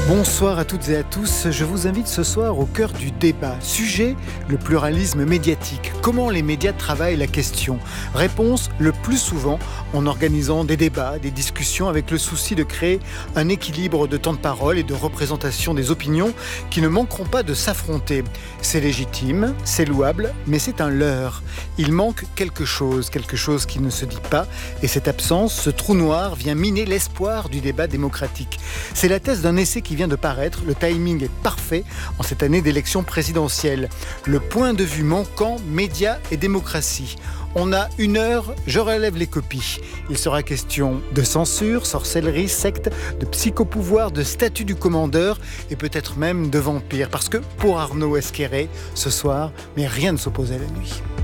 Bonsoir à toutes et à tous, je vous invite ce soir au cœur du débat. Sujet, le pluralisme médiatique. Comment les médias travaillent la question ? Réponse, le plus souvent en organisant des débats, des discussions avec le souci de créer un équilibre de temps de parole et de représentation des opinions qui ne manqueront pas de s'affronter. C'est légitime, c'est louable, mais c'est un leurre. Il manque quelque chose qui ne se dit pas, et cette absence, ce trou noir, vient miner l'espoir du débat démocratique. C'est la thèse d'un essai qui vient de paraître, le timing est parfait en cette année d'élection présidentielle. Le point de vue manquant, médias et démocratie. On a 1 heure, je relève les copies. Il sera question de censure, sorcellerie, secte, de psychopouvoir, de statut du commandeur et peut-être même de vampire. Parce que pour Arnaud Esquerré, ce soir, mais rien ne s'oppose à la nuit.